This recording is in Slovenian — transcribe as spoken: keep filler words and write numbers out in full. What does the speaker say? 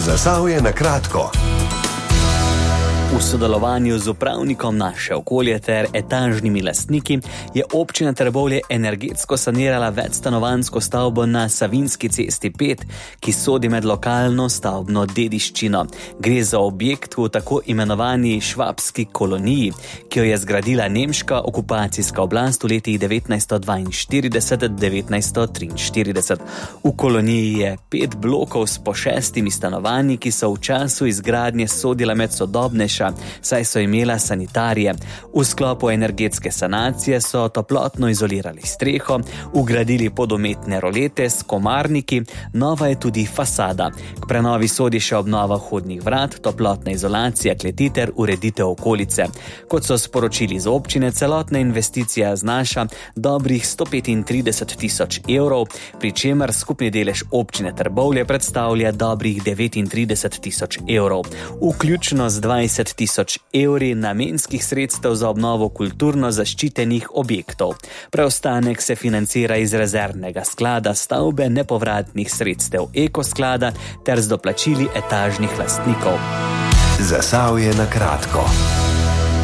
Zasavje na kratko. V sodelovanju z upravnikom Naše okolje ter etažnimi lastniki je občina Trbovlje energetsko sanirala večstanovanjsko stavbo na Savinjski cesti pet, ki sodi med lokalno stavbno dediščino. Gre za objekt v tako imenovani švabski koloniji, ki jo je zgradila nemška okupacijska oblast v letih devetnajststo dvainštirideset do devetnajststo triinštirideset. V koloniji je pet blokov s po šestimi stanovanji, ki so v času izgradnje sodila med sodobnejša, saj so imela sanitarije. V sklopu energetske sanacije so toplotno izolirali streho, ugradili podometne rolete s komarniki, nova je tudi fasada. K prenovi sodi še obnova vhodnih vrat, toplotna izolacija kleti ter ureditev okolice. Kot so sporočili z občine, celotna investicija znaša dobrih sto petintrideset tisoč evrov, pri čemer skupni delež občine Trbovlje predstavlja dobrih devetintrideset tisoč evrov, vključno z dvajset tisoč evri namenskih sredstev za obnovo kulturno zaščitenih objektov. Preostanek se financira iz rezervnega sklada stavbe, nepovratnih sredstev ekosklada ter z doplačili etažnih lastnikov. Zasavje na kratko.